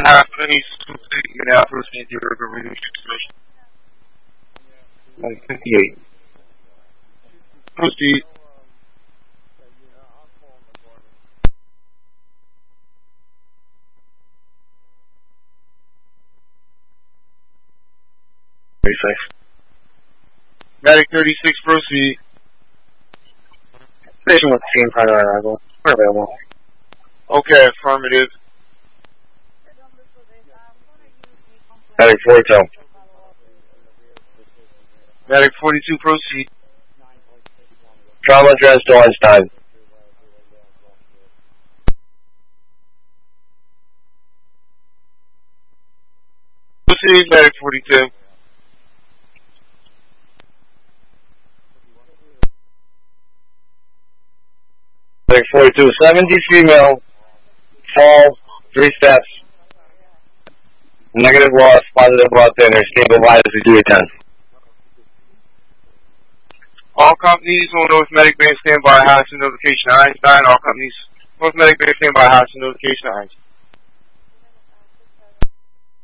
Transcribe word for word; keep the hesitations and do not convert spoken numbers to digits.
companies complete. You're now proceeding to your review situation. Like fifty-eight. Proceed. thirty-six. Medic thirty-six, proceed. Station with team prior arrival. We're available. Okay, affirmative. Medic forty-two. Medic forty-two, proceed. Trauma address to Einstein. Proceed, Medic forty-two. Medic forty-two. seventy female. Fall. Three steps. Negative loss. Positive loss dinner. Stable virus to do ten. All companies on North Medic Band standby. House notification Einstein. All companies North Medic Band standby. House notification Einstein.